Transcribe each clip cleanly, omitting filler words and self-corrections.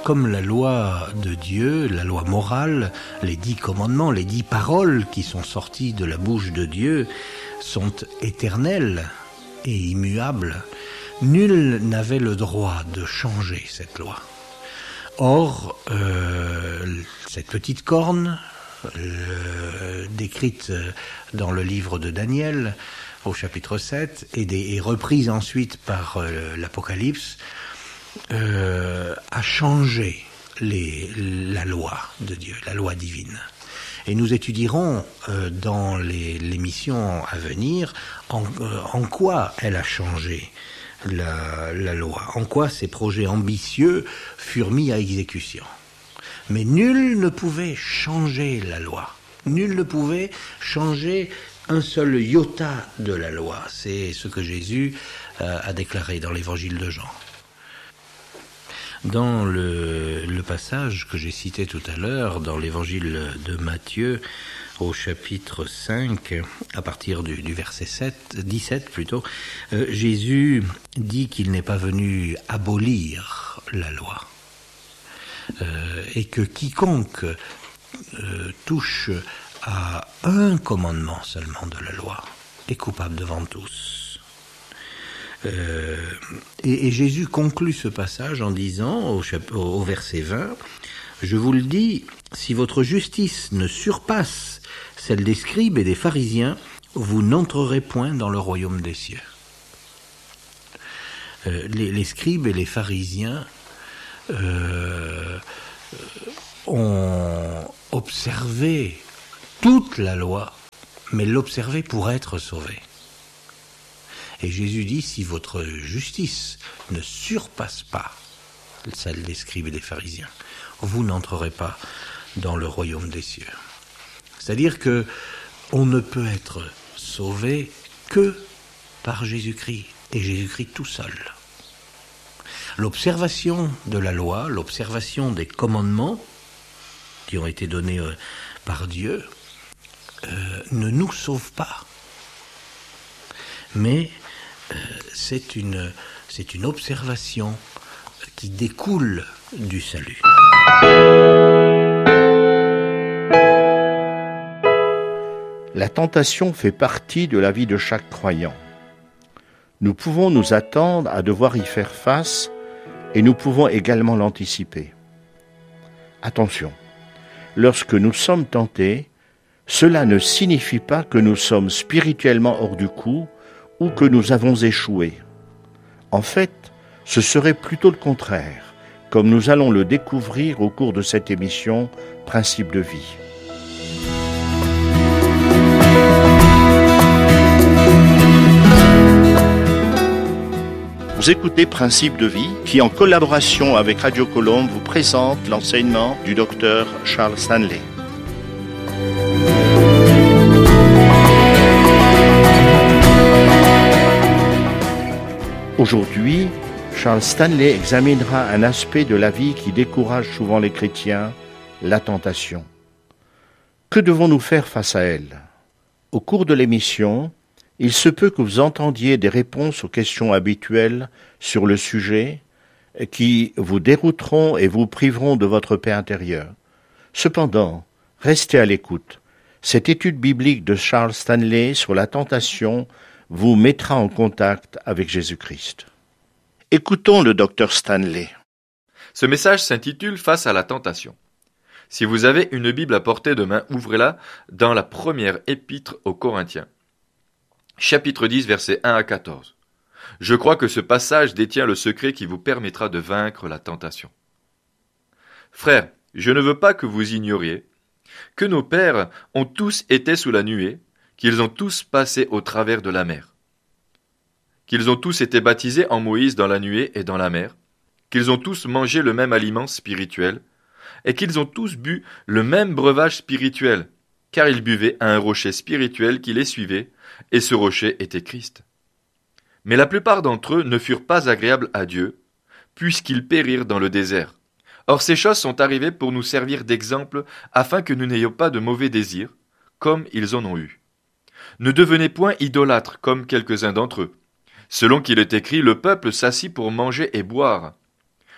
comme la loi de Dieu, la loi morale, les 10 commandements, les 10 paroles qui sont sorties de la bouche de Dieu sont éternelles et immuables, nul n'avait le droit de changer cette loi. Or, cette petite corne, décrite dans le livre de Daniel, au chapitre 7, et reprise ensuite par l'Apocalypse, a changé la loi de Dieu, la loi divine. Et nous étudierons dans l'émission à venir en quoi elle a changé la loi, en quoi ces projets ambitieux furent mis à exécution. Mais nul ne pouvait changer la loi. Nul ne pouvait changer un seul iota de la loi. C'est ce que Jésus a déclaré dans l'évangile de Jean. Dans le passage que j'ai cité tout à l'heure, dans l'évangile de Matthieu, au chapitre 5, à partir du verset 17 plutôt, Jésus dit qu'il n'est pas venu abolir la loi. Et que quiconque touche à un commandement seulement de la loi est coupable devant tous. Et Jésus conclut ce passage en disant au verset 20, « Je vous le dis, si votre justice ne surpasse celle des scribes et des pharisiens, vous n'entrerez point dans le royaume des cieux. » Les scribes et les pharisiens ont observé toute la loi, mais l'observer pour être sauvé. Et Jésus dit, si votre justice ne surpasse pas celle des scribes et des pharisiens, vous n'entrerez pas dans le royaume des cieux. C'est-à-dire que on ne peut être sauvé que par Jésus-Christ, et Jésus-Christ tout seul. L'observation de la loi, l'observation des commandements qui ont été donnés par Dieu ne nous sauve pas. Mais c'est une observation qui découle du salut. La tentation fait partie de la vie de chaque croyant. Nous pouvons nous attendre à devoir y faire face et nous pouvons également l'anticiper. Attention, lorsque nous sommes tentés, cela ne signifie pas que nous sommes spirituellement hors du coup ou que nous avons échoué. En fait, ce serait plutôt le contraire, comme nous allons le découvrir au cours de cette émission Principe de vie. Vous écoutez Principe de vie, qui en collaboration avec Radio Colombe vous présente l'enseignement du docteur Charles Stanley. Aujourd'hui, Charles Stanley examinera un aspect de la vie qui décourage souvent les chrétiens, la tentation. Que devons-nous faire face à elle ? Au cours de l'émission, il se peut que vous entendiez des réponses aux questions habituelles sur le sujet qui vous dérouteront et vous priveront de votre paix intérieure. Cependant, restez à l'écoute. Cette étude biblique de Charles Stanley sur la tentation vous mettra en contact avec Jésus-Christ. Écoutons le docteur Stanley. Ce message s'intitule « Face à la tentation ». Si vous avez une Bible à portée de main, ouvrez-la dans la première épître aux Corinthiens. Chapitre 10, versets 1 à 14. Je crois que ce passage détient le secret qui vous permettra de vaincre la tentation. Frères, je ne veux pas que vous ignoriez que nos pères ont tous été sous la nuée, qu'ils ont tous passé au travers de la mer, qu'ils ont tous été baptisés en Moïse dans la nuée et dans la mer, qu'ils ont tous mangé le même aliment spirituel, et qu'ils ont tous bu le même breuvage spirituel, car ils buvaient à un rocher spirituel qui les suivait, et ce rocher était Christ. Mais la plupart d'entre eux ne furent pas agréables à Dieu, puisqu'ils périrent dans le désert. Or ces choses sont arrivées pour nous servir d'exemple, afin que nous n'ayons pas de mauvais désirs, comme ils en ont eu. Ne devenez point idolâtres, comme quelques-uns d'entre eux. Selon qu'il est écrit, le peuple s'assit pour manger et boire.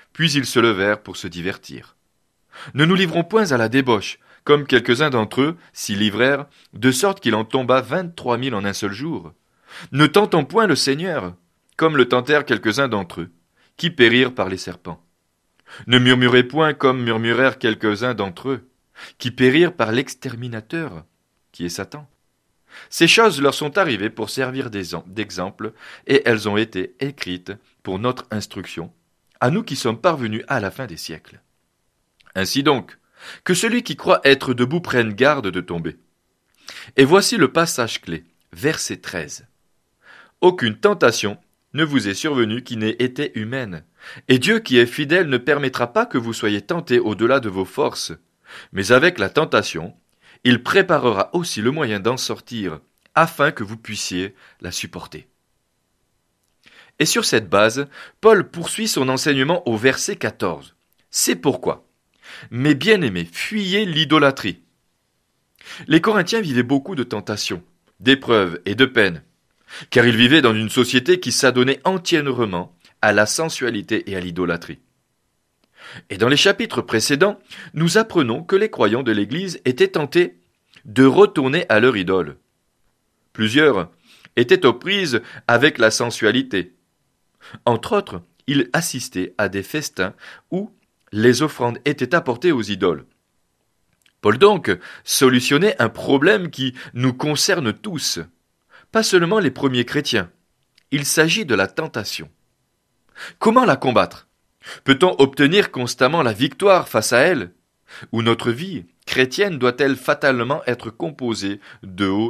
puis ils se levèrent pour se divertir. Ne nous livrons point à la débauche, comme quelques-uns d'entre eux s'y livrèrent, de sorte qu'il en tomba 23 000 en un seul jour. Ne tentons point le Seigneur, comme le tentèrent quelques-uns d'entre eux, qui périrent par les serpents. Ne murmurez point comme murmurèrent quelques-uns d'entre eux, qui périrent par l'exterminateur, qui est Satan. Ces choses leur sont arrivées pour servir d'exemple, et elles ont été écrites pour notre instruction, à nous qui sommes parvenus à la fin des siècles. Ainsi donc, que celui qui croit être debout prenne garde de tomber. Et voici le passage clé, verset 13. Aucune tentation ne vous est survenue qui n'ait été humaine, et Dieu qui est fidèle ne permettra pas que vous soyez tentés au-delà de vos forces, mais avec la tentation, il préparera aussi le moyen d'en sortir, afin que vous puissiez la supporter. Et sur cette base, Paul poursuit son enseignement au verset 14. C'est pourquoi, mes bien-aimés, fuyez l'idolâtrie. Les Corinthiens vivaient beaucoup de tentations, d'épreuves et de peines, car ils vivaient dans une société qui s'adonnait entièrement à la sensualité et à l'idolâtrie. Et dans les chapitres précédents, nous apprenons que les croyants de l'Église étaient tentés de retourner à leur idole. Plusieurs étaient aux prises avec la sensualité. Entre autres, ils assistaient à des festins où les offrandes étaient apportées aux idoles. Paul donc solutionnait un problème qui nous concerne tous, pas seulement les premiers chrétiens. Il s'agit de la tentation. Comment la combattre ? Peut-on obtenir constamment la victoire face à elle ? Ou notre vie chrétienne doit-elle fatalement être composée de hauts